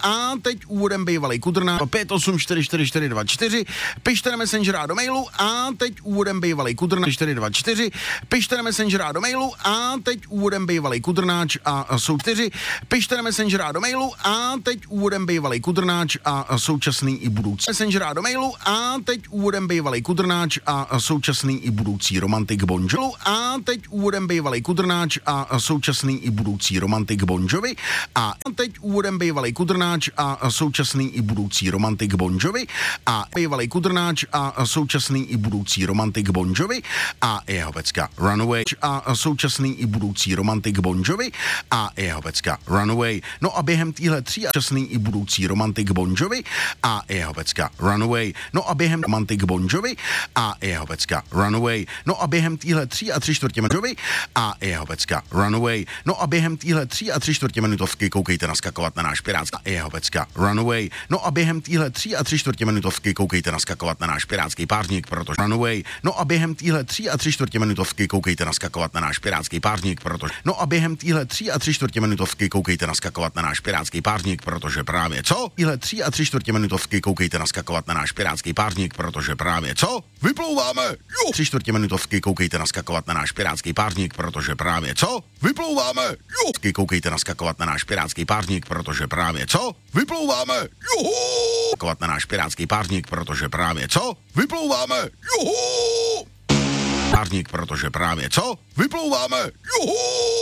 a teď úvodem bývalej Kudrnáč 5844424, pište na Messenger a do mailu a teď úvodem bývalej Kudrnáč 424, pište na Messenger a do mailu a teď úvodem bývalej Kudrnáč a jsou 4, pište na Messenger a do mailu a teď úvodem bývalej Kudrnáč a současný i budoucí Messenger a do mailu a teď úvodem bývalej Kudrnáč a současný i budoucí romantik Bon Jovi a teď úvodem bývalej Kudrnáč a současný i budoucí romantik Bon Jovi a teď úvodem bývalej Kudrnáč a současný i budoucí romantik Bon Jovi a bývalej Kudrnáč a současný i budoucí romantik Bon Jovi a jeho pecka Runaway a současný i budoucí romantik Bon Jovi a jeho pecka Runaway. No a během téhle tří a současný i budoucí romantik Bon Jovi a jeho pecka Runaway. No a během romantik Bon Jovi a jeho pecka Runaway. No a během téhle 3 3/4 minutovky a jeho pecka Runaway. No a během téhle 3 3/4 minutovky koukejte naskakovat na náš pirátský a jeho pecka Runaway. No a během téhle 3 3/4 minutovky koukejte naskakovat na náš pirátský párník, protože Runaway. No a během téhle 3 3/4 minutovky koukejte naskakovat na náš pirátský párník, protože no a během téhle 3 3/4 minutovky koukejte naskakovat na náš pirátský párník, protože právě co? Téhle 3 3/4 minutovky koukejte naskakovat na náš pirátský párník, protože právě co? Vyplouváme! Jo! 3/4 minutovky koukejte naskakovat na náš pirátský párník, protože právě co? Vyplouváme! Jo! Koukejte naskakovat na náš pirátský párník, protože právě co? Vyplouváme! Jo! Naskakovat na náš pirátský párník, protože právě co? Vyplouváme! Jo! Párník, protože právě co? Vyplouváme! Jo!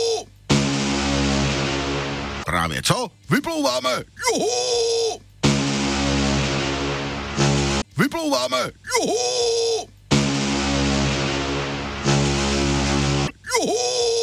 Právě co? Vyplouváme! Jo! Vyplouváme! Jo! Jo!